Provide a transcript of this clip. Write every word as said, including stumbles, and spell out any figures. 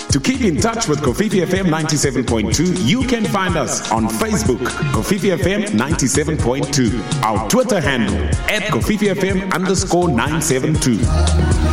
To keep in touch with Kofifi F M ninety-seven point two, you can find us on Facebook, Kofifi F M ninety-seven point two. Our Twitter handle, at Kofifi F M underscore nine seven two.